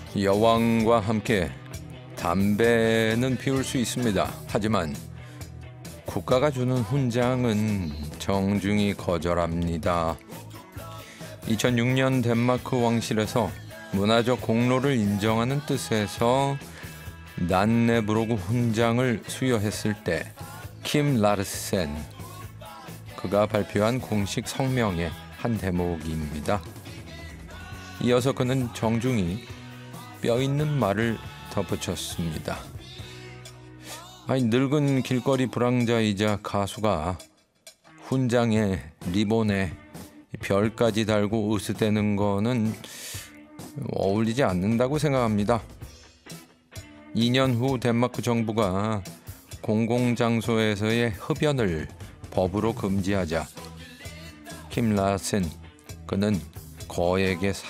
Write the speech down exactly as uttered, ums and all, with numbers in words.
여왕과 함께 담배는 피울 수 있습니다. 하지만 국가가 주는 훈장은 정중히 거절합니다. 이천육 년 덴마크 왕실에서 문화적 공로를 인정하는 뜻에서 난네브로그 훈장을 수여했을 때 킴 라르센 그가 발표한 공식 성명의 한 대목입니다. 이어서 그는 정중히 뼈 있는 말을 덧붙였습니다. 아니, 늙은 길거리 불황자이자 가수가 훈장에 리본에 별까지 달고 으스대는 거는 어울리지 않는다고 생각합니다. 이 년 후 덴마크 정부가 공공장소에서의 흡연을 법으로 금지하자 킴 라센 그는 거액의